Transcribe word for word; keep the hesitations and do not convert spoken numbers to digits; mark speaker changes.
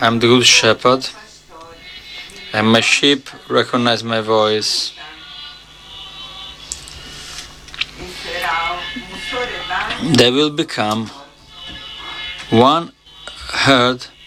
Speaker 1: I'm the good shepherd, and my sheep recognize my voice. They will become one herd